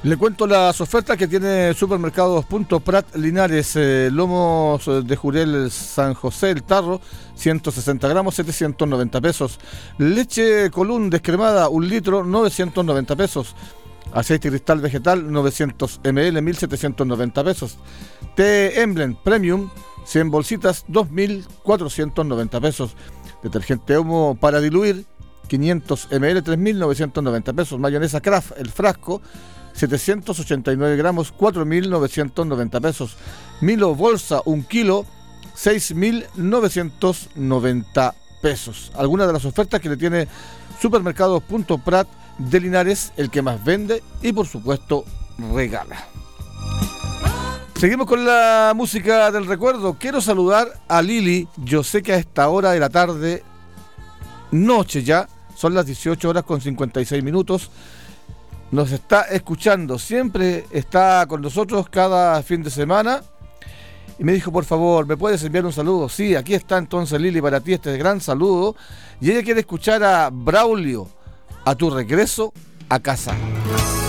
Le cuento las ofertas que tiene Supermercados Punto Prat Linares. Lomos de Jurel San José, el tarro, 160 gramos, 790 pesos. Leche Colún descremada, 1 litro, 990 pesos. Aceite cristal vegetal, 900 ml, 1.790 pesos. Té Emblem Premium, 100 bolsitas, 2.490 pesos. Detergente Omo para diluir, 500 ml, 3.990 pesos. Mayonesa Kraft, el frasco, 789 gramos, 4.990 pesos. Milo Bolsa, 1 kilo, 6.990 pesos. Algunas de las ofertas que le tiene Supermercados Punto Prat de Linares, el que más vende y por supuesto regala. Seguimos con la música del recuerdo. Quiero saludar a Lili. Yo sé que a esta hora de la tarde, noche ya, son las 18 horas con 56 minutos, nos está escuchando, siempre está con nosotros cada fin de semana. Y me dijo, por favor, ¿me puedes enviar un saludo? Sí, aquí está entonces, Lili, para ti este gran saludo. Y ella quiere escuchar a Braulio, A tu regreso a casa.